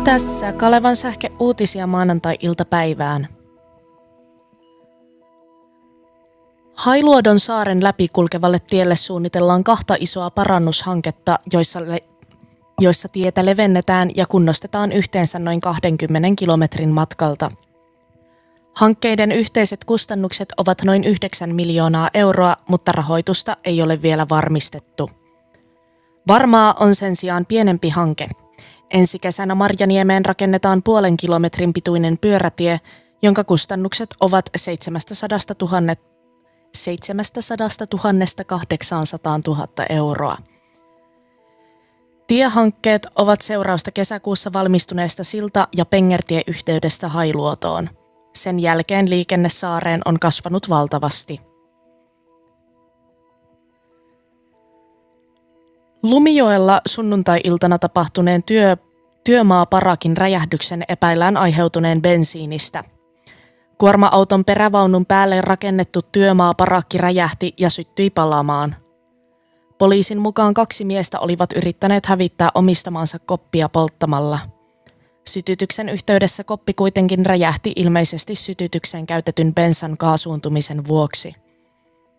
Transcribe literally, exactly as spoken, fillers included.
Tässä Kalevan sähke uutisia maanantai-iltapäivään. Hailuodon saaren läpi kulkevalle tielle suunnitellaan kahta isoa parannushanketta, joissa, le- joissa tietä levennetään ja kunnostetaan yhteensä noin kaksikymmentä kilometrin matkalta. Hankkeiden yhteiset kustannukset ovat noin yhdeksän miljoonaa euroa, mutta rahoitusta ei ole vielä varmistettu. Varmaa on sen sijaan pienempi hanke. Ensi kesänä Marjaniemeen rakennetaan puolen kilometrin pituinen pyörätie, jonka kustannukset ovat seitsemästäsadasta kahdeksaansataantuhanteen euroa. Tiehankkeet ovat seurausta kesäkuussa valmistuneesta silta- ja pengertieyhteydestä Hailuotoon. Sen jälkeen liikenne saareen on kasvanut valtavasti. Lumijoella sunnuntai-iltana tapahtuneen työ, työmaaparakin räjähdyksen epäillään aiheutuneen bensiinistä. Kuorma-auton perävaunun päälle rakennettu työmaaparakki räjähti ja syttyi palamaan. Poliisin mukaan kaksi miestä olivat yrittäneet hävittää omistamaansa koppia polttamalla. Sytytyksen yhteydessä koppi kuitenkin räjähti ilmeisesti sytytykseen käytetyn bensan kaasuuntumisen vuoksi.